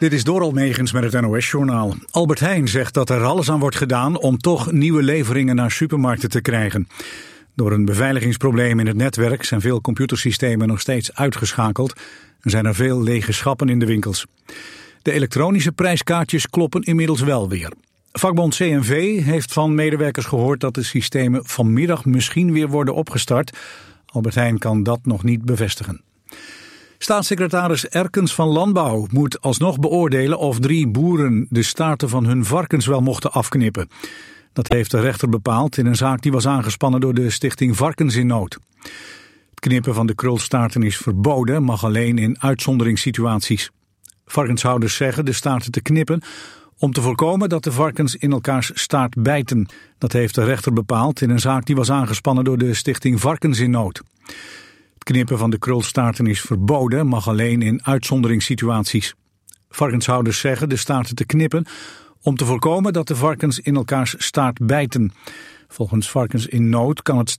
Dit is Doral Megens met het NOS-journaal. Albert Heijn zegt dat er alles aan wordt gedaan om toch nieuwe leveringen naar supermarkten te krijgen. Door een beveiligingsprobleem in het netwerk zijn veel computersystemen nog steeds uitgeschakeld en zijn er veel lege schappen in de winkels. De elektronische prijskaartjes kloppen inmiddels wel weer. Vakbond CNV heeft van medewerkers gehoord dat de systemen vanmiddag misschien weer worden opgestart. Albert Heijn kan dat nog niet bevestigen. Staatssecretaris Erkens van Landbouw moet alsnog beoordelen of 3 boeren de staarten van hun varkens wel mochten afknippen. Dat heeft de rechter bepaald in een zaak die was aangespannen door de stichting Varkens in Nood. Het knippen van de krulstaarten is verboden, mag alleen in uitzonderingssituaties. Varkenshouders zeggen de staarten te knippen om te voorkomen dat de varkens in elkaars staart bijten. Dat heeft de rechter bepaald in een zaak die was aangespannen door de stichting Varkens in Nood. Het knippen van de krulstaarten is verboden, mag alleen in uitzonderingssituaties. Varkenshouders zeggen de staarten te knippen om te voorkomen dat de varkens in elkaars staart bijten. Volgens Varkens in Nood kan het